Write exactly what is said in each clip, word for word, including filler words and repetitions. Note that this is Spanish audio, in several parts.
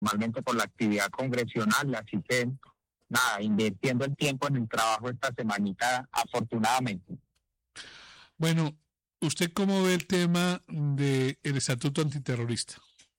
normalmente por la actividad congresional, así que nada, invirtiendo el tiempo en el trabajo esta semanita, afortunadamente. Bueno, ¿usted cómo ve el tema del estatuto antiterrorista?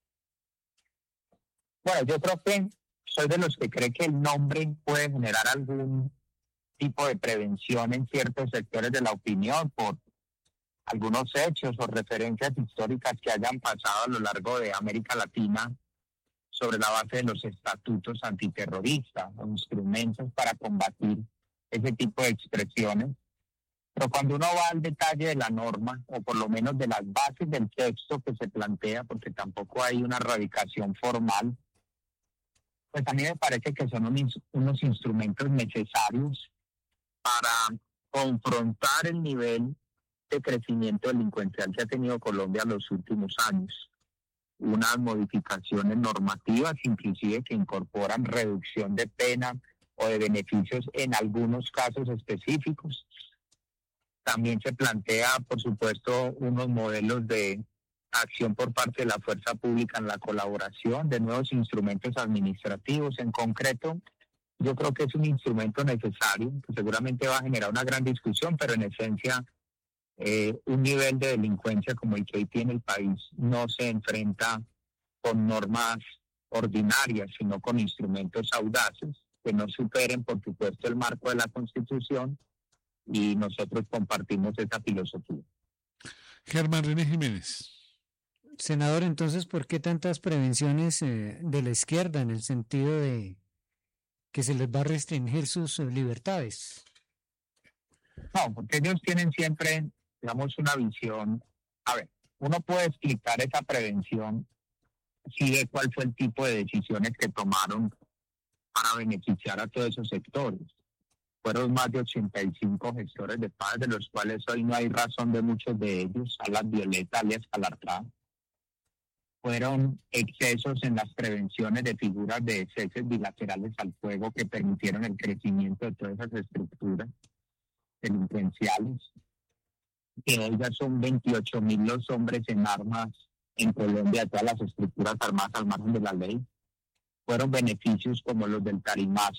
Bueno, yo creo que soy de los que cree que el nombre puede generar algún tipo de prevención en ciertos sectores de la opinión por algunos hechos o referencias históricas que hayan pasado a lo largo de América Latina sobre la base de los estatutos antiterroristas o instrumentos para combatir ese tipo de expresiones. Pero cuando uno va al detalle de la norma, o por lo menos de las bases del texto que se plantea, porque tampoco hay una radicación formal, pues a mí me parece que son unos, unos instrumentos necesarios para confrontar el nivel de crecimiento delincuencial que ha tenido Colombia en los últimos años. Unas modificaciones normativas, inclusive que incorporan reducción de pena o de beneficios en algunos casos específicos. También se plantea, por supuesto, unos modelos de acción por parte de la fuerza pública en la colaboración, de nuevos instrumentos administrativos. En concreto, yo creo que es un instrumento necesario, que seguramente va a generar una gran discusión, pero en esencia, eh, un nivel de delincuencia como el que hoy tiene el país no se enfrenta con normas ordinarias, sino con instrumentos audaces, que no superen, por supuesto, el marco de la Constitución, y nosotros compartimos esa filosofía. Germán René Jiménez. Senador, entonces, ¿por qué tantas prevenciones eh, de la izquierda en el sentido de que se les va a restringir sus eh, libertades? No, porque ellos tienen siempre, digamos, una visión. A ver, uno puede explicar esa prevención si ve cuál fue el tipo de decisiones que tomaron para beneficiar a todos esos sectores. Fueron más de ochenta y cinco gestores de paz, de los cuales hoy no hay razón de muchos de ellos, Alas Violeta, alias Calartrá. Fueron excesos en las prevenciones de figuras de ceses bilaterales al fuego que permitieron el crecimiento de todas esas estructuras delincuenciales, que hoy ya son veintiocho mil los hombres en armas en Colombia, todas las estructuras armadas al margen de la ley. Fueron beneficios como los del Tarimazo,